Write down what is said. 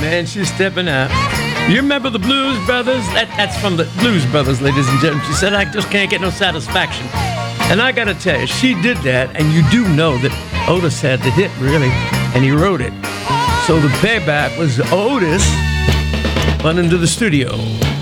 man, she's stepping out. You remember the Blues Brothers? That's from the Blues Brothers, ladies and gentlemen. She said, I just can't get no satisfaction. And I got to tell you, she did that, and you do know that Otis had the hit, really, and he wrote it. So the payback was Otis went into the studio.